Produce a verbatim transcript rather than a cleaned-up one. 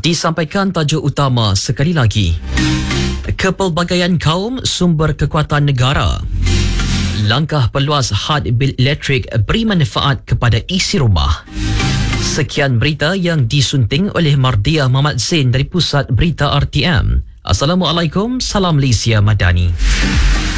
Disampaikan tajuk utama sekali lagi. Kepelbagaian kaum sumber kekuatan negara. Langkah perluas had bil elektrik beri manfaat kepada isi rumah. Sekian berita yang disunting oleh Mardia Muhammad Zain dari Pusat Berita R T M. Assalamualaikum, salam Malaysia Madani.